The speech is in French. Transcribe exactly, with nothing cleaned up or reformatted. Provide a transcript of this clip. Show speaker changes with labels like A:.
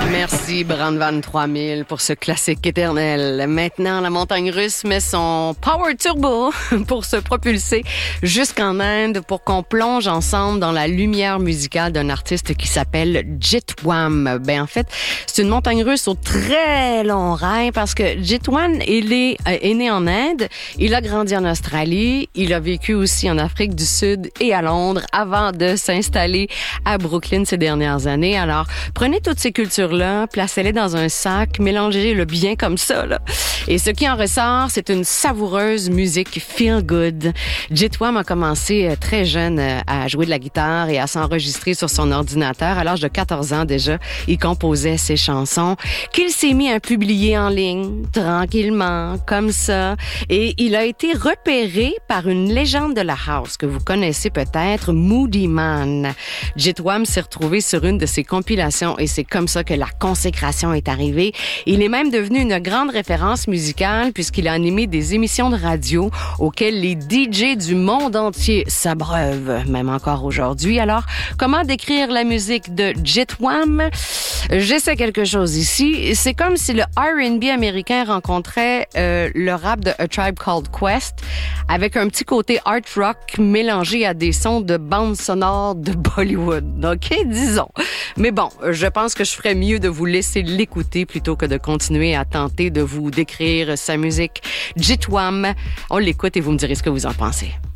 A: Merci, Brandvan trois mille, pour ce classique éternel. Maintenant, la montagne russe met son power turbo pour se propulser jusqu'en Inde pour qu'on plonge ensemble dans la lumière musicale d'un artiste qui s'appelle Jitwam. Ben, en fait, c'est une montagne russe au très long rail parce que Jitwam, il est, est né en Inde, il a grandi en Australie, il a vécu aussi en Afrique du Sud et à Londres avant de s'installer à Brooklyn ces dernières années. Alors, prenez toutes ces cultures-là, placez-les dans un sac, mélangez-le bien comme ça, là. Et ce qui en ressort, c'est une savoureuse musique feel good. Jitwam a commencé très jeune à jouer de la guitare et à s'enregistrer sur son ordinateur. À l'âge de quatorze ans déjà, il composait ses chansons qu'il s'est mis à publier en ligne, tranquillement, comme ça. Et il a été repéré par une légende de la house que vous connaissez peut-être, Moody Man. Jitwam s'est retrouvé sur une de ses compilations et c'est comme ça que la consécration est arrivée. Il est même devenu une grande référence musicale puisqu'il a animé des émissions de radio auxquelles les D J du monde entier s'abreuvent, même encore aujourd'hui. Alors, comment décrire la musique de Jitwam? J'essaie quelque chose ici. C'est comme si le R and B américain rencontrait euh, le rap de A Tribe Called Quest avec un petit côté art rock mélangé à des sons de bande sonore de Bollywood. OK, disons. Mais bon, je pense que je ferais mieux de vous laisser l'écouter plutôt que de continuer à tenter de vous décrire sa musique. Jitwam, on l'écoute et vous me direz ce que vous en pensez.